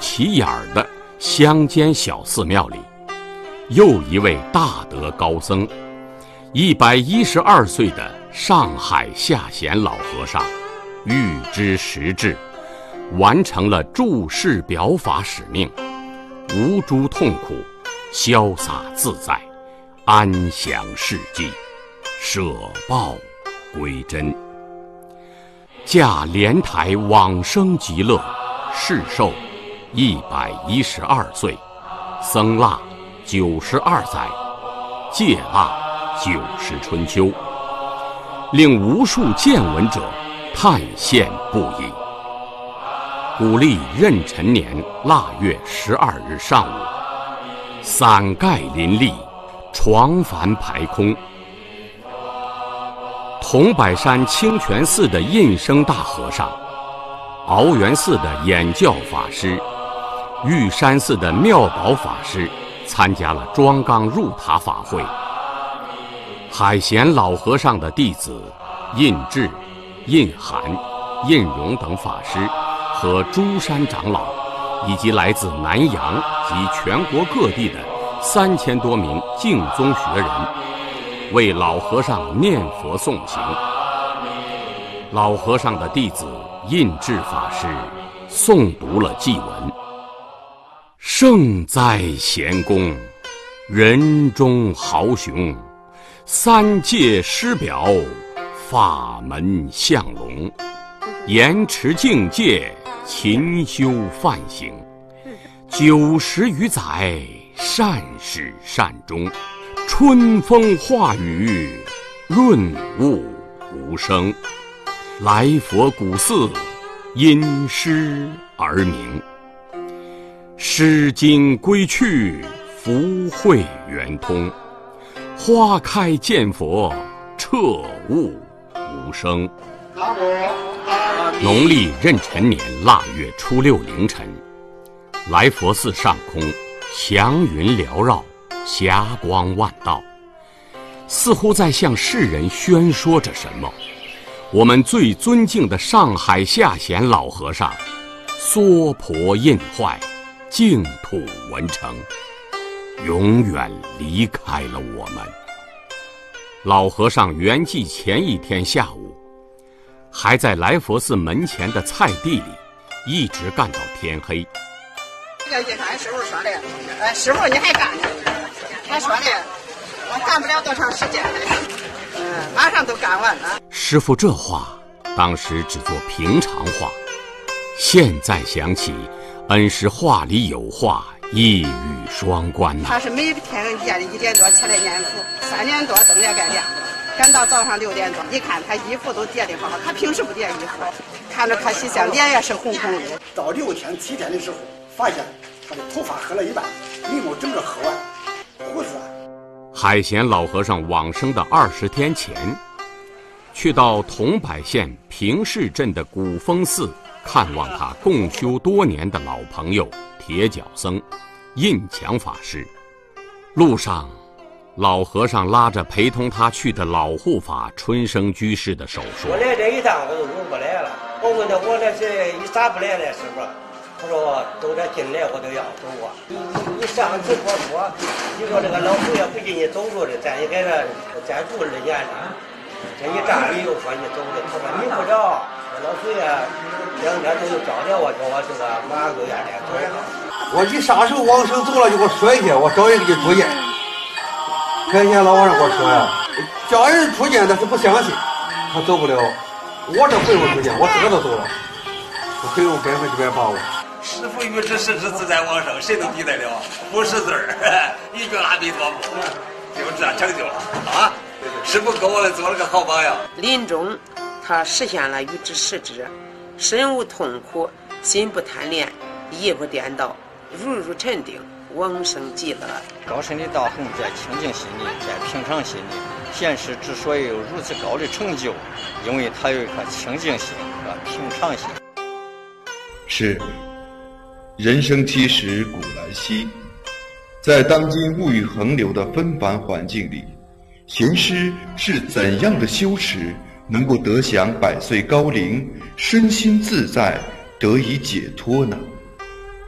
起眼的乡间小寺庙里，又一位大德高僧，112岁的上海下贤老和尚，预知时至，完成了注释表法使命，无诸痛苦，潇洒自在，安享世际，舍报归真。驾莲台往生极乐，世寿112岁，僧腊92载，戒腊90春秋，令无数见闻者叹羡不已。古历壬辰年腊月12日上午，伞盖林立，床幡排空。桐柏山清泉寺的印生大和尚，鳌源寺的演教法师，玉山寺的妙宝法师参加了庄纲入塔法会。海贤老和尚的弟子印智、印涵、印荣等法师和诸山长老，以及来自南洋及全国各地的3000多名净宗学人，为老和尚念佛诵行。老和尚的弟子印智法师诵读了祭文：圣哉贤公，人中豪雄，三界师表，法门相隆，严持境界，勤修梵行，90余载，善始善终，春风化雨，润物无声。来佛古寺，因诗而名。诗经归去，福慧圆通。花开见佛，彻悟无声。农历壬辰年腊月初6凌晨，来佛寺上空祥云缭绕，霞光万道，似乎在向世人宣说着什么。我们最尊敬的上海下贤老和尚娑婆印坏，净土文成，永远离开了我们。老和尚圆寂前一天下午，还在来佛寺门前的菜地里一直干到天黑。 这个俺师傅说的，师傅你还干呢？他说的，我干不了多长时间，马上都干完了。 师傅这话当时只做平常话，现在想起，恩师话里有话，一语双关呐。 他是每天夜里1点多起来念佛，3点多灯也该亮了，赶到早上6点多，一看他衣服都叠得好，他平时不叠衣服，看着他西厢脸也是红红的。 到6天7天的时候，发现他的头发黑了一半，眉毛整个黑完，胡子。 海贤老和尚往生的20天前，去到桐柏县平市镇的古峰寺看望他共修多年的老朋友铁脚僧印强法师。路上，老和尚拉着陪同他去的老护法春生居士的手说：“ 我来这一趟我都用不来了。我问他我这是你咋不来了，师傅？他说都这进来我都要走啊。你上次我说，你说这个老佛爷不给你走路的，咱也给他再住2年了。这一站里又说你走的，他说你不着，老佛爷2天都找着我，叫我这个马上就愿来走。 我一啥时候往生走了就给我说一下，我找人给你出见。开前老和尚给我说呀，叫人出见他是不相信，他走不了。我这回我出见，我自个都走了，我可以用100%之100把握。 师父预知时至自在往生，谁能抵得了？不识字儿，一句阿弥陀佛，就这成就了啊！师父给我们做了个好榜样。 临终，他实现了预知时至，身无痛苦，心不贪恋，意不颠倒，如沉定，往生极乐。 高深的道行在清净心里，在平常心里。现实之所以有如此高的成就，因为他有一颗清净心和平常心。 是。人生七十古来稀，在当今物欲横流的纷繁环境里，贤师是怎样的修持能够得享100岁高龄，身心自在，得以解脱呢？